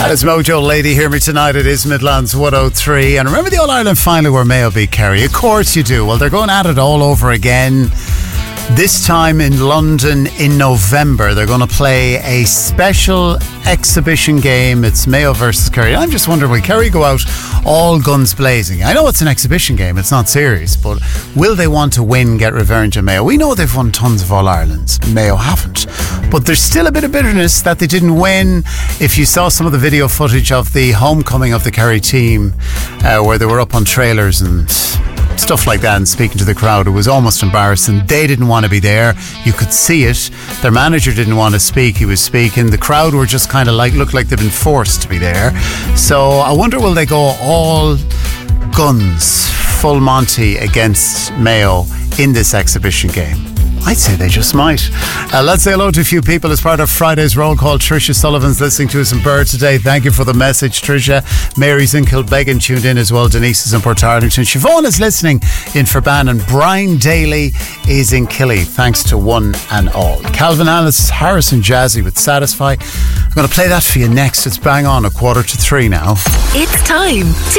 That is Mojo Lady. Hear me tonight. It is Midlands 103. And remember the All-Ireland final where Mayo beat Kerry? Of course you do. Well, they're going at it all over again. This time in London in November, they're going to play a special exhibition game. It's Mayo versus Kerry. I'm just wondering, will Kerry go out all guns blazing? I know it's an exhibition game, it's not serious, but will they want to win, get revenge on Mayo? We know they've won tons of All-Irelands. Mayo haven't. But there's still a bit of bitterness that they didn't win. If you saw some of the video footage of the homecoming of the Kerry team, where they were up on trailers and stuff like that and speaking to the crowd, it was almost embarrassing. They didn't want to be there. You could see it. Their manager didn't want to speak. He was speaking. The crowd were just kind of looked like they've been forced to be there. So I wonder, will they go all guns, full Monty against Mayo in this exhibition game? I'd say they just might. Let's say hello to a few people as part of Friday's roll call. Tricia Sullivan's listening to us in Bird today. Thank you for the message, Tricia. Mary's in Kilbeggan tuned in as well. Denise is in Portarlington. Siobhan is listening in Ferbannon. Brian Daly is in Killy. Thanks to one and all. Calvin Harrison Jazzy with Satisfy. I'm going to play that for you next. It's bang on 2:45 now. It's time to